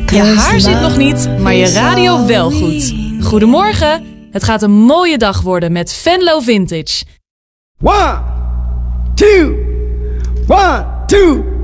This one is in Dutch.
Je haar zit nog niet, maar je radio wel goed. Goedemorgen, het gaat een mooie dag worden met Venlo Vintage. 1, 2, 1, 2.